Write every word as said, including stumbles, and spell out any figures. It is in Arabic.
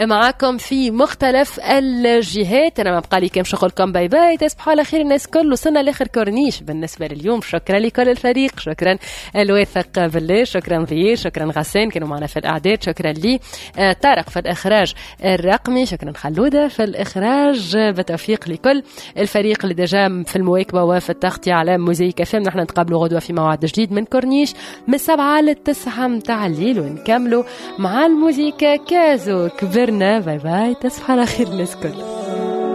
معاكم في مختلف الجهات. أنا ما بقى لي كم شغلكم، باي باي، تصبحوا على خير الناس كل. وصلنا لآخر كورنيش بالنسبة لليوم. شكرا لكل الفريق، شكرا الواثق بالله، شكرا ضياء، شكرا غسان كانوا معنا في الإعداد، شكرا لي طارق في الإخراج الرقمي، شكرا خلودة في الإخراج، بالتوفيق لكل الفريق اللي دجا في المواكبة وفي التغطية على موزيك فيلم. نحن نتقابلوا غدوة في موعد جديد من كورنيش من السبعة للتسعة متاع الليل، ونكملوا مع الموسيقى كازو كبرنا. باي باي، تصبحوا على خير الناس كل.